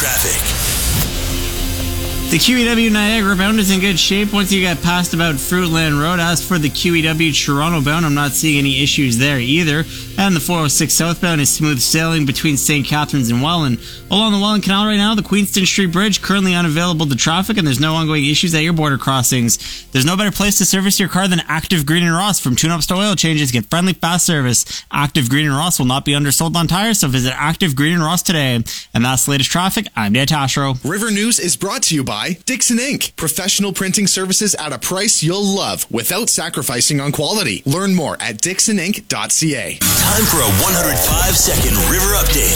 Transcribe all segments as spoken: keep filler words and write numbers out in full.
traffic. The Q E W Niagara bound is in good shape once you get past about Fruitland Road. As for the Q E W Toronto bound, I'm not seeing any issues there either. And the four oh six southbound is smooth sailing between Saint Catharines and Welland. Along the Welland Canal right now, the Queenston Street Bridge currently unavailable to traffic, and there's no ongoing issues at your border crossings. There's no better place to service your car than Active Green and Ross. From tune-ups to oil changes, get friendly, fast service. Active Green and Ross will not be undersold on tires, so visit Active Green and Ross today. And that's the latest traffic. I'm Dan Tashro. River News is brought to you by Dixon Incorporated. Professional printing services at a price you'll love without sacrificing on quality. Learn more at dixon inc dot c a. Time for a one hundred five second River Update.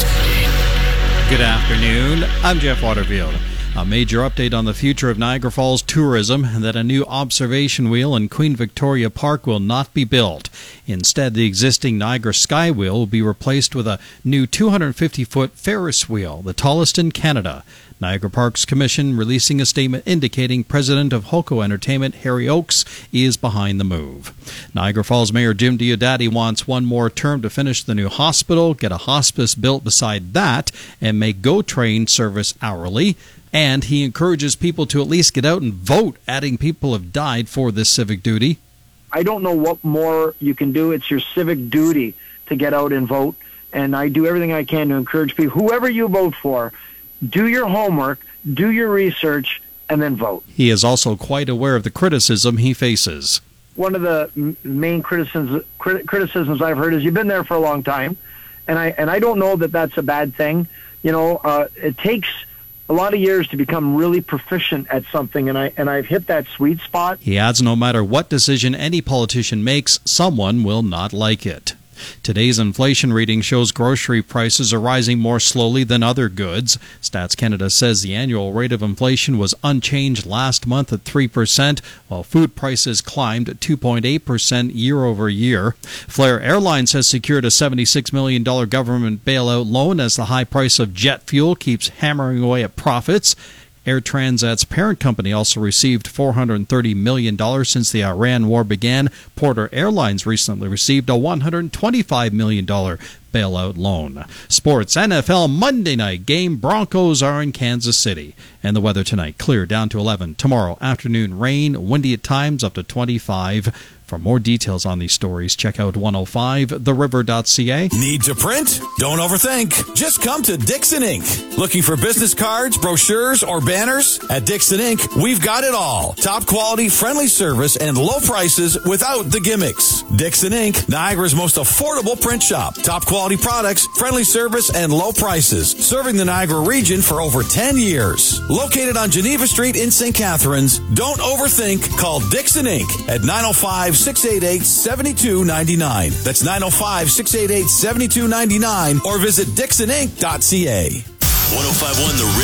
Good afternoon. I'm Jeff Waterfield. A major update on the future of Niagara Falls tourism, that a new observation wheel in Queen Victoria Park will not be built. Instead, the existing Niagara Sky Wheel will be replaced with a new two hundred fifty foot Ferris wheel, the tallest in Canada. Niagara Parks Commission releasing a statement indicating President of Hoco Entertainment, Harry Oakes, is behind the move. Niagara Falls Mayor Jim Diodati wants one more term to finish the new hospital, get a hospice built beside that, and make GO Train service hourly. And he encourages people to at least get out and vote, adding people have died for this civic duty. I don't know what more you can do. It's your civic duty to get out and vote. And I do everything I can to encourage people, whoever you vote for, do your homework, do your research, and then vote. He is also quite aware of the criticism he faces. One of the m- main criticisms, crit- criticisms I've heard is you've been there for a long time. And I, and I don't know that that's a bad thing. You know, uh, it takes a lot of years to become really proficient at something, and I and I've hit that sweet spot. He adds no matter what decision any politician makes, someone will not like it. Today's inflation reading shows grocery prices are rising more slowly than other goods. Stats Canada says the annual rate of inflation was unchanged last month at three percent, while food prices climbed two point eight percent year over year. Flair Airlines has secured a seventy-six million dollars government bailout loan as the high price of jet fuel keeps hammering away at profits. Air Transat's parent company also received four hundred thirty million dollars since the Iran war began. Porter Airlines recently received a one hundred twenty-five million dollars bailout loan. Sports, N F L Monday night game. Broncos are in Kansas City. And the weather tonight, clear down to eleven. Tomorrow afternoon, rain, windy at times up to twenty-five. For more details on these stories, check out one oh five the river dot c a. Need to print? Don't overthink. Just come to Dixon Incorporated. Looking for business cards, brochures, or banners? At Dixon Incorporated, we've got it all. Top quality, friendly service, and low prices without the gimmicks. Dixon Incorporated, Niagara's most affordable print shop. Top quality products, friendly service, and low prices. Serving the Niagara region for over ten years. Located on Geneva Street in Saint Catharines. Don't overthink. Call Dixon Incorporated at nine oh five, six eight eight, seven two nine nine. That's nine oh five, six eight eight, seven two nine nine, or visit dixon inc dot c a. one oh five point one The